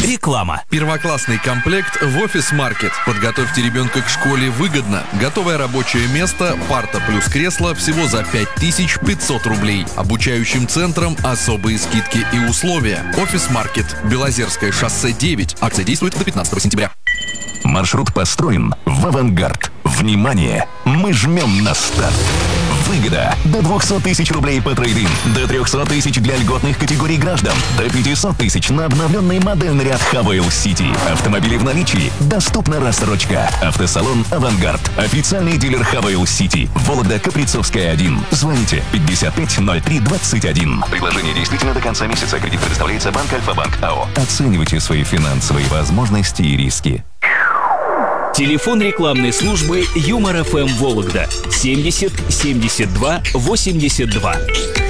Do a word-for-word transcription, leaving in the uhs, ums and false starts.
Реклама. Первоклассный комплект в офис-маркет. Подготовьте ребенка к школе выгодно. Готовое рабочее место, парта плюс кресло всего за пять тысяч пятьсот рублей. Обучающим центрам особые скидки и условия. Офис-маркет. Белозерское шоссе девять. Акция действует до пятнадцатого сентября. Маршрут построен в авангард. Внимание! Мы жмем на старт. Выгода до двухсот тысяч рублей по трейд-ин, до трехсот тысяч для льготных категорий граждан, до пятисот тысяч на обновленный модельный ряд Хавейл City. Автомобили в наличии, доступна рассрочка. Автосалон «Авангард». Официальный дилер Хавейл City. Вологда, Каприцовская, один. Звоните пятьдесят пять ноль три двадцать один. Предложение действительно до конца месяца. Кредит предоставляется Банк Альфа-Банк АО. Оценивайте свои финансовые возможности и риски. Телефон рекламной службы Юмор эф эм Вологда семьдесят семьдесят два восемьдесят два.